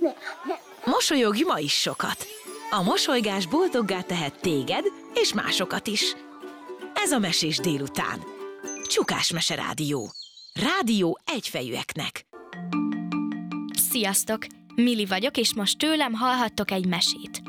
Mosolyogj ma is sokat. A mosolygás boldoggá tehet téged és másokat is. Ez a Mesés délután. Csukás Mese Rádió. Rádió egyfejűeknek. Sziasztok! Mili vagyok, és most tőlem hallhattok egy mesét.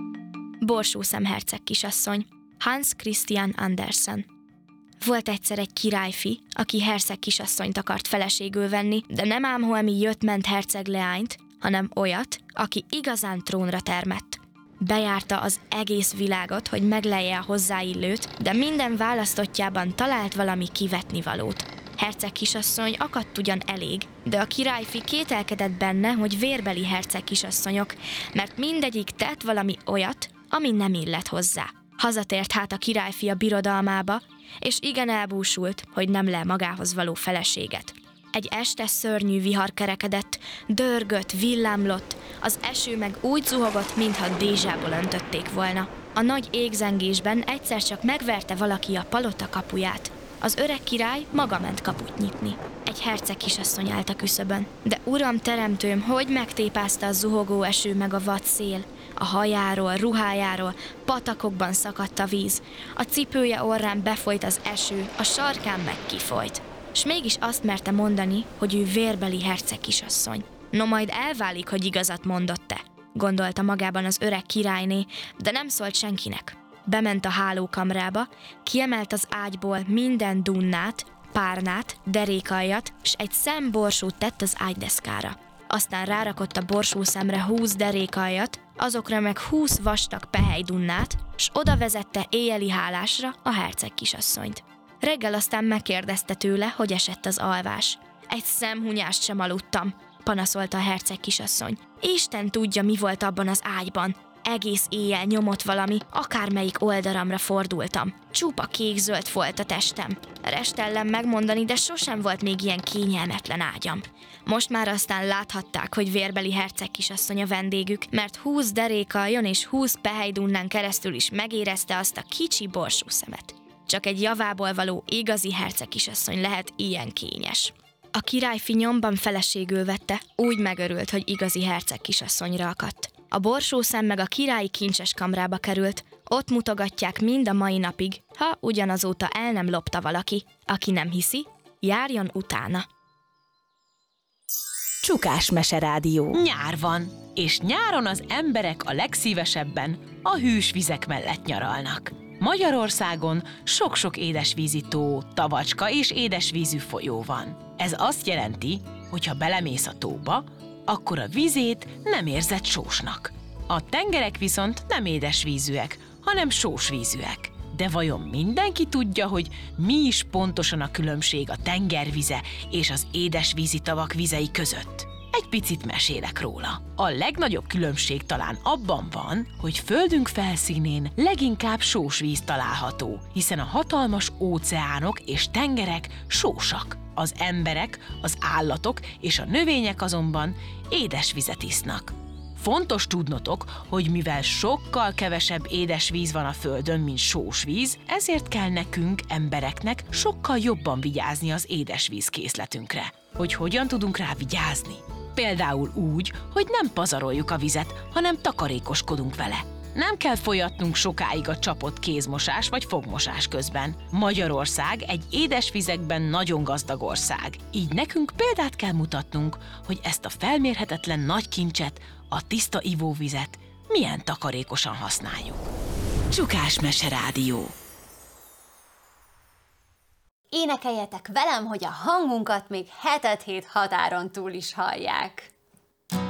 Borsószem herceg kisasszony, Hans Christian Andersen. Volt egyszer egy királyfi, aki herceg kisasszonyt akart feleségül venni, de nem ám holmi jött-ment herceg leányt, hanem olyat, aki igazán trónra termett. Bejárta az egész világot, hogy meglelje a hozzáillőt, de minden választottjában talált valami kivetnivalót. Herceg kisasszony akadt ugyan elég, de a királyfi kételkedett benne, hogy vérbeli herceg kisasszonyok, mert mindegyik tett valami olyat, ami nem illett hozzá. Hazatért hát a királyfi a birodalmába, és igen elbúsult, hogy nem lel magához való feleséget. Egy este szörnyű vihar kerekedett, dörgött, villámlott, az eső meg úgy zuhogott, mintha dézsából öntötték volna. A nagy égzengésben egyszer csak megverte valaki a palota kapuját. Az öreg király maga ment kaput nyitni. Egy herceg kisasszony állt a küszöbön. De uram teremtőm, hogy megtépázta a zuhogó eső meg a vad szél. A hajáról, ruhájáról, patakokban szakadt a víz. A cipője orrán befolyt az eső, a sarkán meg kifolyt. S mégis azt merte mondani, hogy ő vérbeli herceg kisasszony. No majd elválik, hogy igazat mondott-e, gondolta magában az öreg királyné, de nem szólt senkinek. Bement a hálókamrába, kiemelt az ágyból minden dunnát, párnát, derékaljat, s egy szem borsót tett az ágydeszkára. Aztán rárakott a borsószemre 20 derékaljat, azokra meg 20 vastag pehelydunnát, s oda vezette éjjeli hálásra a herceg kisasszonyt. Reggel aztán megkérdezte tőle, hogy esett az alvás. Egy szemhunyást sem aludtam, panaszolta a herceg kisasszony. Isten tudja, mi volt abban az ágyban. Egész éjjel nyomott valami, akármelyik oldalamra fordultam. Csupa kék-zöld volt a testem. Restellem megmondani, de sosem volt még ilyen kényelmetlen ágyam. Most már aztán láthatták, hogy vérbeli herceg kisasszony a vendégük, mert 20 derékaljon és 20 pehelydunnán keresztül is megérezte azt a kicsi borsószemet. Csak egy javából való igazi herceg kisasszony lehet ilyen kényes. A királyfi nyomban feleségül vette, úgy megörült, hogy igazi herceg kisasszonyra akadt. A borsószem meg a királyi kincses kamrába került, ott mutogatják mind a mai napig, ha ugyanazóta el nem lopta valaki. Aki nem hiszi, járjon utána. Csukás Mese Rádió. Nyár van, és nyáron az emberek a legszívesebben a hűs vizek mellett nyaralnak. Magyarországon sok-sok édesvízi tó, tavacska és édesvízű folyó van. Ez azt jelenti, hogy ha belemész a tóba, akkor a vízét nem érzed sósnak. A tengerek viszont nem édesvízűek, hanem sósvízűek. De vajon mindenki tudja, hogy mi is pontosan a különbség a tengervize és az édesvízi tavak vizei között? Egy picit mesélek róla. A legnagyobb különbség talán abban van, hogy földünk felszínén leginkább sós víz található, hiszen a hatalmas óceánok és tengerek sósak. Az emberek, az állatok és a növények azonban édesvizet isznak. Fontos tudnotok, hogy mivel sokkal kevesebb édesvíz van a Földön, mint sós víz, ezért kell nekünk, embereknek sokkal jobban vigyázni az édesvíz készletünkre. Hogy hogyan tudunk rá vigyázni? Például úgy, hogy nem pazaroljuk a vizet, hanem takarékoskodunk vele. Nem kell folyatnunk sokáig a csapott kézmosás vagy fogmosás közben. Magyarország egy édesvizekben nagyon gazdag ország, így nekünk példát kell mutatnunk, hogy ezt a felmérhetetlen nagy kincset, a tiszta ivóvizet milyen takarékosan használjuk. Csukás Mese Rádió. Énekeljetek velem, hogy a hangunkat még hetet-hét határon túl is hallják.